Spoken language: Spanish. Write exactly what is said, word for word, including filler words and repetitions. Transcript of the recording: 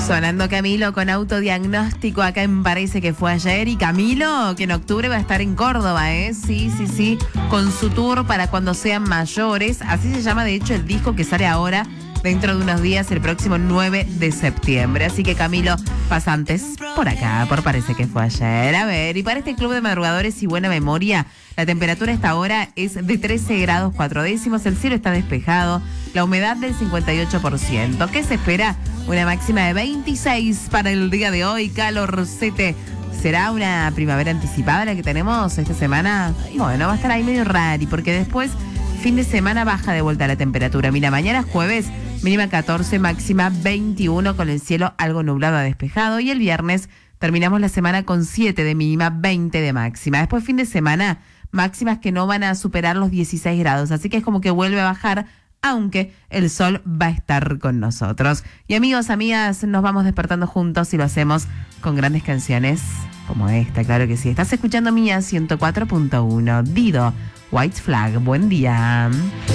Sonando Camilo con autodiagnóstico acá en Parece que fue ayer. Y Camilo, que en octubre va a estar en Córdoba, ¿eh? Sí, sí, sí. Con su tour para cuando sean mayores. Así se llama, de hecho, el disco que sale ahora, dentro de unos días, el próximo nueve de septiembre. Así que, Camilo, pasantes por acá, por Parece que fue ayer. A ver, y para este club de madrugadores y buena memoria, la temperatura a esta hora es de trece grados cuatro décimos. El cielo está despejado. La humedad del cincuenta y ocho por ciento. ¿Qué se espera? Una máxima de veintiséis para el día de hoy. Calorcete. ¿Será una primavera anticipada la que tenemos esta semana? Bueno, va a estar ahí medio rari, porque después, fin de semana, baja de vuelta la temperatura. Mira, mañana jueves, mínima catorce, máxima veintiuno, con el cielo algo nublado a despejado. Y el viernes terminamos la semana con siete de mínima, veinte de máxima. Después, fin de semana, máximas que no van a superar los dieciséis grados. Así que es como que vuelve a bajar, aunque el sol va a estar con nosotros. Y amigos, amigas, nos vamos despertando juntos y lo hacemos con grandes canciones como esta, claro que sí. Estás escuchando Mía ciento cuatro punto uno. Dido, White Flag, buen día.